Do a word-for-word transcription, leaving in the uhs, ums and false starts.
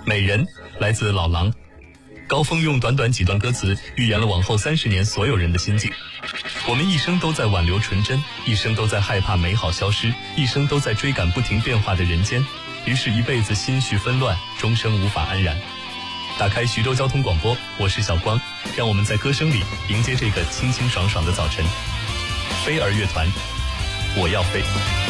美人来自老狼，高峰用短短几段歌词预言了往后三十年所有人的心境。我们一生都在挽留纯真，一生都在害怕美好消失，一生都在追赶不停变化的人间，于是一辈子心绪纷乱，终生无法安然。打开徐州交通广播，我是小光，让我们在歌声里迎接这个清清爽爽的早晨。飞儿乐团，我要飞。